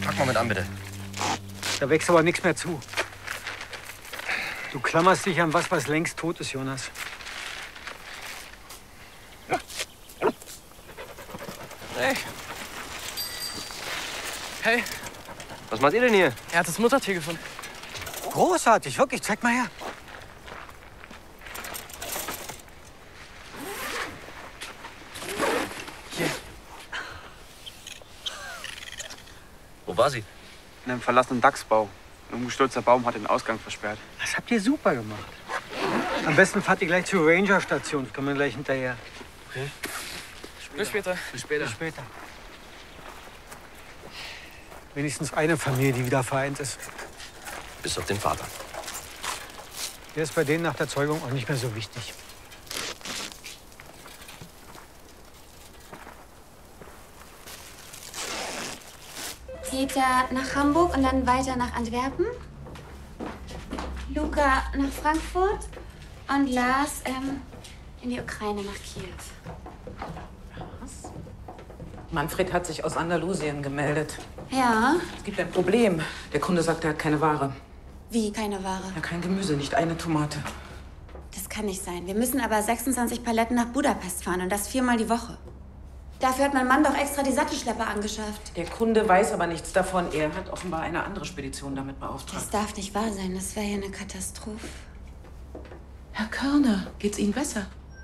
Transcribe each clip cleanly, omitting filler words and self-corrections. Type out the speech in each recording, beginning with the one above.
Pack mal mit an, bitte. Da wächst aber nichts mehr zu. Du klammerst dich an was längst tot ist, Jonas. Hey. Hey, Was macht ihr denn hier? er hat das Muttertier gefunden. Großartig, wirklich. Zeig mal her. Hier. Wo war sie? In einem verlassenen Dachsbau. Ein umgestürzter Baum hat den Ausgang versperrt. Das habt ihr super gemacht. Am besten fahrt ihr gleich zur Ranger-Station. Kommen wir gleich hinterher. Okay. Bis später. Bis später. Bis später. Wenigstens eine Familie, die wieder vereint ist. Bis auf den Vater. Der ist bei denen nach der Zeugung auch nicht mehr so wichtig. Peter nach Hamburg und dann weiter nach Antwerpen. Luca nach Frankfurt und Lars in die Ukraine nach Kiew. Manfred hat sich aus Andalusien gemeldet. Ja, Es gibt ein Problem. Der Kunde sagt, er hat keine Ware. wie keine Ware? Ja, kein Gemüse, nicht eine Tomate. Das kann nicht sein. Wir müssen aber 26 Paletten nach Budapest fahren und das 4-mal die Woche. Dafür hat mein Mann doch extra die Sattelschlepper angeschafft. Der Kunde weiß aber nichts davon. Er hat offenbar eine andere Spedition damit Das beauftragt. darf nicht wahr sein. Das wäre ja eine Katastrophe. Herr Körner, geht's Ihnen besser?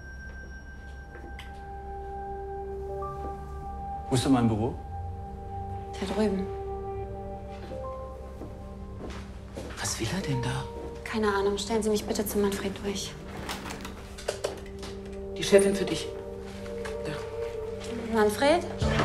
Wo ist denn mein Büro? Da drüben. Was will er denn da? Keine Ahnung. Stellen Sie mich bitte zu Manfred durch. Die Chefin für dich. Manfred?